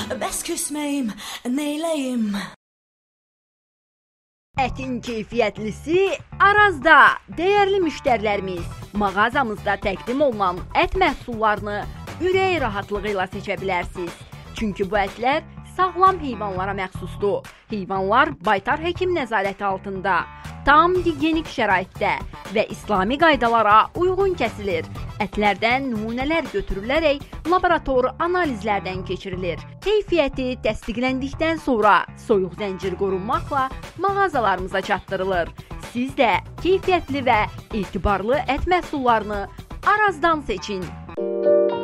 bəs küsməyim, neyləyim? Ətin keyfiyyətlisi Arazda. Dəyərli müştərilərimiz, mağazamızda təqdim olunan ət məhsullarını ürək rahatlığı ilə seçə bilərsiniz. Çünki bu ətlər sağlam heyvanlara məxsusdur. Heyvanlar baytar həkim nəzarəti altında, tam gigiyenik şəraitdə və İslami qaydalara uyğun kəsilir. Ətlərdən nümunələr götürülərək laborator analizlərdən keçirilir. Keyfiyyəti təsdiqləndikdən sonra soyuq zəncir qorunmaqla mağazalarımıza çatdırılır. Siz də keyfiyyətli və etibarlı ət məhsullarını Arazdan seçin.